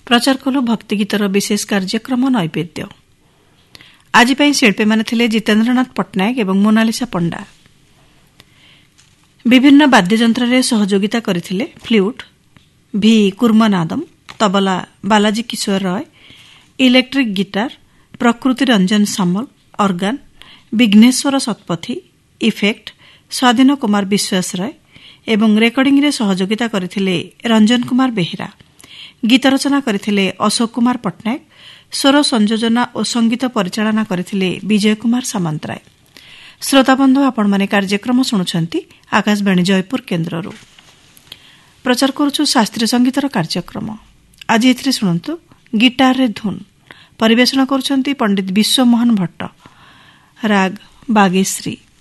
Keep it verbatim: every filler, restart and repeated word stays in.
प्रचार कलु भक्ति गीतर विशेष कार्यक्रम नैवेद्य। आज शिल्पी माने थिले जितेन्द्रनाथ पट्टनायक एवं मोनालिसा पंडा। विभिन्न वाद्ययंत्र रे सहयोगिता करथिले फ्लूट भी कुर्मनादम, तबला बालाजी किशोर रॉय, इलेक्ट्रिक गिटार प्रकृति रंजन सामल, ऑर्गन विघ्नेश्वर शतपथी, इफेक्ट स्वाधीन कुमार विश्वास राय एवं रेकर्डिंग रे सहयोगिता करथिले रंजन कुमार बेहेरा। गीत रचना करथिले अशोक कुमार पट्टनायक। स्वर संयोजना और संगीत परिचालना करथिले विजय कुमार सामंतराय। श्रोताबंधु आपण माने कार्यक्रम सुनुछंती आकाशवाणी जयपुर केन्द्ररू। प्रचार करूछु शास्त्रीय संगीतर कार्यक्रम। आज एथिरे सुनंतु गिटार रे धुन। परिवेषण करूछंती पंडित विश्वमोहन भट्ट। राग बागेश्री।